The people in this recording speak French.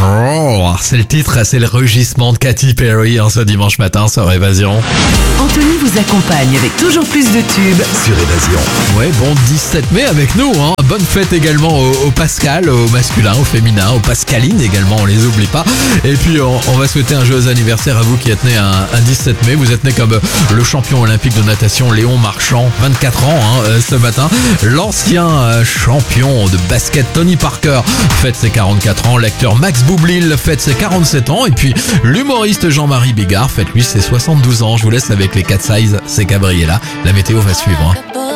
Roar, c'est le titre, c'est le rugissement de Katy Perry ce dimanche matin sur Évasion. Anthony vous accompagne avec toujours plus de tubes Sur Évasion. Ouais, bon 17 mai avec nous. Bonne fête également au Pascal, au masculin, au féminin, aux Pascalines également, on les oublie pas. Et puis on va souhaiter un joyeux anniversaire à vous qui êtes né un 17 mai. Vous êtes né comme le champion olympique de natation Léon Marchand, 24 ans ce matin. L'ancien champion de basket Tony Parker fête ses 44 ans. L'acteur Max Boublil fête ses 47 ans. Et puis l'humoriste Jean-Marie Bigard fête lui ses 72 ans. Je vous laisse avec les 4 Size, c'est Gabriella. La météo va suivre.